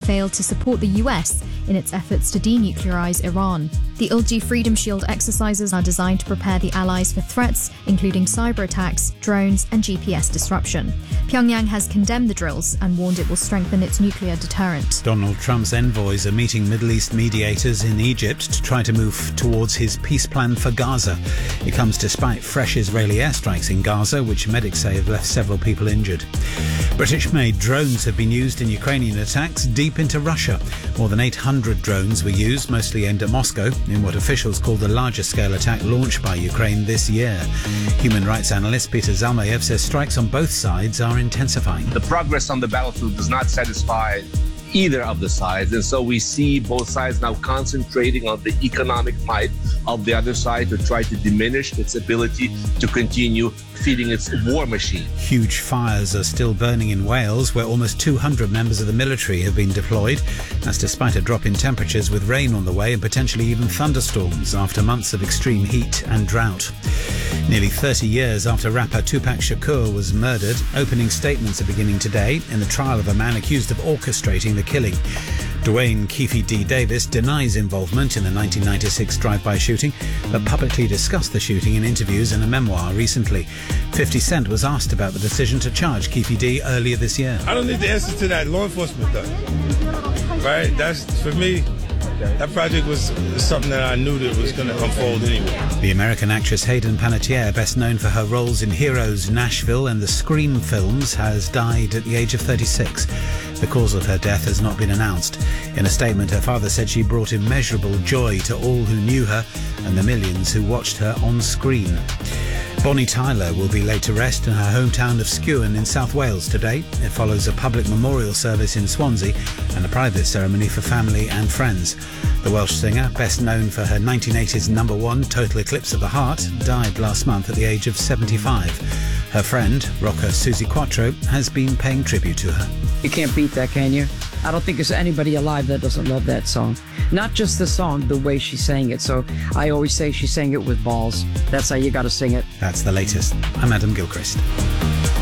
failed to support the US in its efforts to denuclearize Iran. The Ulji Freedom Shield exercises are designed to prepare the allies for threats, including cyber attacks, drones, and GPS disruption. Pyongyang has condemned the drills and warned it will strengthen its nuclear deterrent. Donald Trump's envoys are meeting Middle East mediators in Egypt to try to move towards his peace plan for Gaza. It comes despite fresh Israeli airstrikes in Gaza, which medics say have left several people injured. British-made drones have been used in Ukrainian attacks deep into Russia. More than 800 drones were used, mostly aimed at Moscow, in what officials call the largest-scale attack launched by Ukraine this year. Human rights analyst Peter Zalmayev says strikes on both sides are intensifying. The progress on the battlefield does not satisfy either of the sides, and so we see both sides now concentrating on the economic might of the other side to try to diminish its ability to continue feeding its war machine. Huge fires are still burning in Wales, where almost 200 members of the military have been deployed. That's despite a drop in temperatures, with rain on the way and potentially even thunderstorms after months of extreme heat and drought. Nearly 30 years after rapper Tupac Shakur was murdered, opening statements are beginning today in the trial of a man accused of orchestrating the killing. Dwayne Keefe D. Davis denies involvement in the 1996 drive-by shooting, but publicly discussed the shooting in interviews and a memoir recently. 50 Cent was asked about the decision to charge Keefe D. earlier this year. I don't need the answer to that. Law enforcement does. Right? That's, for me, that project was something that I knew that was going to unfold anyway. The American actress Hayden Panettiere, best known for her roles in Heroes, Nashville and the Scream films, has died at the age of 36. The cause of her death has not been announced. In a statement, her father said she brought immeasurable joy to all who knew her and the millions who watched her on screen. Bonnie Tyler will be laid to rest in her hometown of Skewen in South Wales today. It follows a public memorial service in Swansea and a private ceremony for family and friends. The Welsh singer, best known for her 1980s number one Total Eclipse of the Heart, died last month at the age of 75. Her friend, rocker Suzi Quatro, has been paying tribute to her. You can't beat that, can you? I don't think there's anybody alive that doesn't love that song. Not just the song, the way she sang it. So I always say she sang it with balls. That's how you got to sing it. That's the latest. I'm Adam Gilchrist.